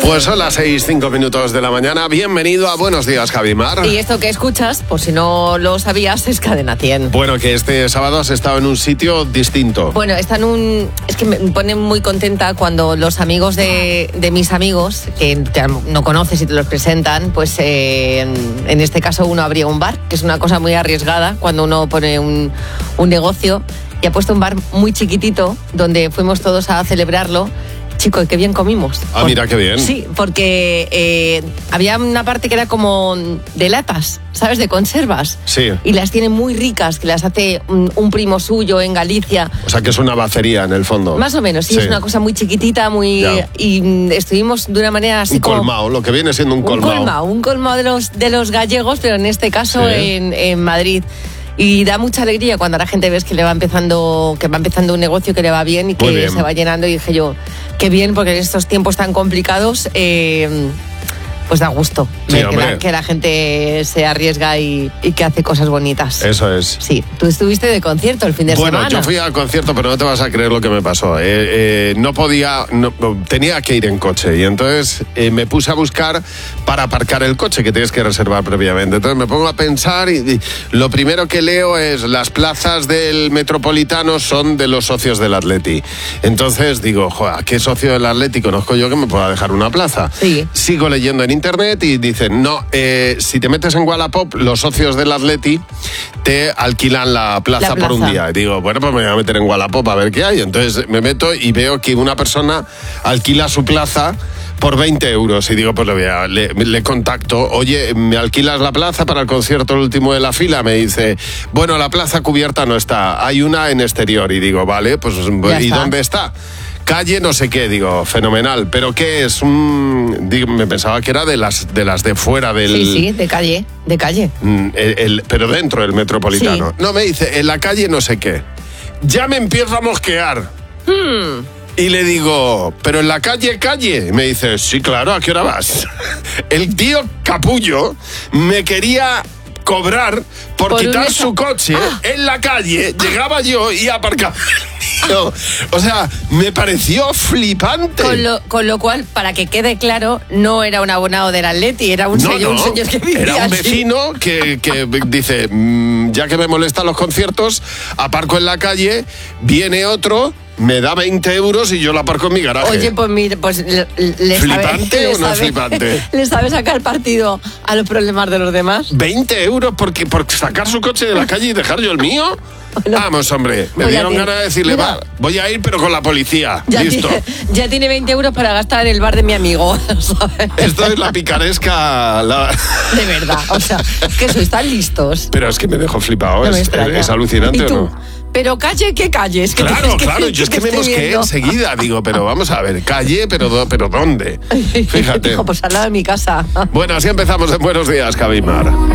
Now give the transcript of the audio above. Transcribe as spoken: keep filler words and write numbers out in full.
Pues son las seis, cinco minutos de la mañana. Bienvenido a Buenos Días, Javimar. Y esto que escuchas, por si no lo sabías, es Cadena cien. Bueno, que este sábado has estado en un sitio distinto. Bueno, está en un... Es que me pone muy contenta cuando los amigos de, de mis amigos, que te, no conoces y te los presentan, pues eh, en, en este caso uno abría un bar, que es una cosa muy arriesgada cuando uno pone un, un negocio, y ha puesto un bar muy chiquitito donde fuimos todos a celebrarlo. Chico, qué bien comimos. Ah, Por, mira, qué bien. Sí, porque eh, había una parte que era como de latas, ¿sabes? De conservas. Sí. Y las tiene muy ricas, que las hace un, un primo suyo en Galicia. O sea, que es una bacería en el fondo. Más o menos, sí, sí. Es una cosa muy chiquitita, muy... Ya. Y estuvimos de una manera así un como... Un colmao, lo que viene siendo un colmao. Un colmao, un colmao de los, de los gallegos, pero en este caso sí. en, en Madrid. Y da mucha alegría cuando la gente ves que le va empezando, que va empezando un negocio que le va bien y que bien. se va llenando. Y dije yo, qué bien, porque en estos tiempos tan complicados, eh, pues da gusto sí, ver que la, que la gente se arriesga y, y que hace cosas bonitas. Eso es. Sí, tú estuviste de concierto el fin de bueno, semana. Bueno, yo fui al concierto, pero no te vas a creer lo que me pasó. Eh, eh, no podía, no, tenía que ir en coche y entonces eh, me puse a buscar para aparcar el coche, que tienes que reservar previamente. Entonces me pongo a pensar y, y lo primero que leo es las plazas del Metropolitano son de los socios del Atleti. Entonces digo, joder, ¿qué socio del Atleti conozco yo que me pueda dejar una plaza? Sí. Sigo leyendo en internet y dicen, no, eh, si te metes en Wallapop, los socios del Atleti te alquilan la plaza, la plaza por un día. Y digo, bueno, pues me voy a meter en Wallapop a ver qué hay. Entonces me meto y veo que una persona alquila su plaza por veinte euros. Y digo, pues le, voy a, le, le contacto. Oye, ¿me alquilas la plaza para el concierto el último de la fila? Me dice, bueno, la plaza cubierta no está. Hay una en exterior. Y digo, vale, pues ya ¿y está. dónde está? Calle no sé qué, digo, fenomenal. ¿Pero qué es? Un... Digo, me pensaba que era de las de las de fuera del... Sí, sí, de calle, de calle. El, el, pero dentro del Metropolitano. Sí. No, me dice, en la calle no sé qué. Ya me empiezo a mosquear. Hmm. Y le digo, ¿pero en la calle, calle? Y me dice, sí, claro, ¿a qué hora vas? El tío capullo me quería cobrar por, por quitar su coche ah. en la calle. Llegaba yo y aparcaba. No, o sea, me pareció flipante. Con lo, con lo cual, para que quede claro, no era un abonado del Atleti, era un, no, señor, no, un señor que vivía era un así. vecino que, que dice, mmm, ya que me molestan los conciertos, aparco en la calle, viene otro, me da veinte euros y yo la aparco en mi garaje. Oye, pues mira, pues le, le ¿Flipante sabe, o no sabe, es flipante? ¿Le sabe sacar partido a los problemas de los demás? ¿veinte euros porque, por sacar su coche de la calle y dejar yo el mío? Bueno, vamos, hombre, me dieron ganas de decirle, mira, va, voy a ir pero con la policía. Ya Listo. Tiene, ya tiene veinte euros para gastar en el bar de mi amigo, ¿sabes? Esto es la picaresca. La... De verdad, o sea, que sois tan listos. Pero es que me dejó flipado, no es, es, es alucinante, ¿o no? Pero calle, ¿qué calle? Es que claro, te, es claro, que, yo es que, que me mosqueé viendo. enseguida. Digo, pero vamos a ver, calle, pero, pero ¿dónde? Fíjate. Dijo, pues al lado de mi casa. Bueno, así empezamos en Buenos Días, Javimar.